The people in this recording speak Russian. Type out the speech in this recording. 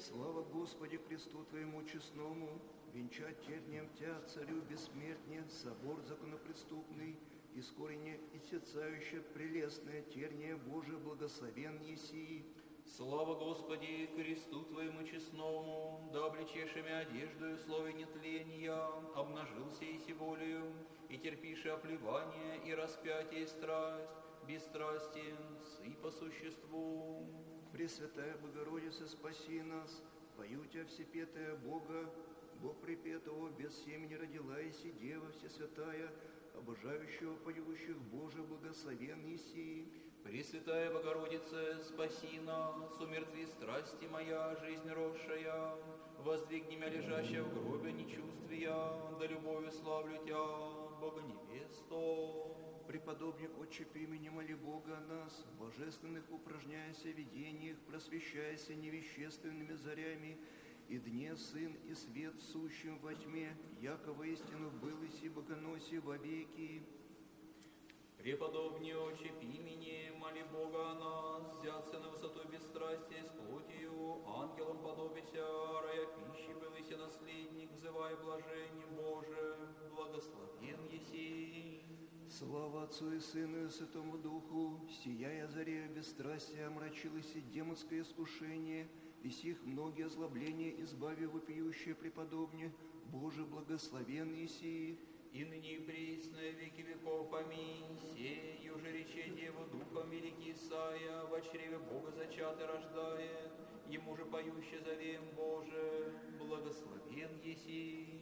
Слава Господи Христу Твоему честному, венчать тернием Тя, царю бессмертне, собор законопреступный, искорене истецающее прелестное терния Божие благословен еси. Слава Господи Христу Твоему честному, да облечешими одеждою слове нетления, обнажился еси волею, и терпиши оплевание и распятие и страсть, бесстрастием, и по существу. Пресвятая Богородица, спаси нас, пою Тя всепетая Бога, Бог припетого без семени родила еси Дева Всесвятая, обожающего поющих Боже благословен еси. Пресвятая Богородице, спаси нас, умертви страсти моя, жизнь росшая, воздвигни меня лежащая в гробе нечувствия, да любовью славлю Тя, Бога невесту. Преподобник Отче имени моли Бога о нас, божественных упражняйся в видениях, просвещайся невещественными зарями, и дне Сын и свет сущим во тьме, яко воистину был и си богоноси вовеки. Преподобный Отче имени моли Бога о нас, взяться на высоту бесстрастия с плотью, ангелом подобися, рая пищи был иси наследник, взывая блажение Боже, благословен еси. Слава Отцу и Сыну и Святому Духу, сияя зарея бесстрастия, омрачилось и демонское искушение, и сих многие озлобления избави вопиющее преподобне, Боже, благословен еси. И ныне и присно веки веков, аминь. Сею же рече Деву Духом великий Исаия, во чреве Бога зачатый рождает, ему же поюще зовем, Боже, благословен еси.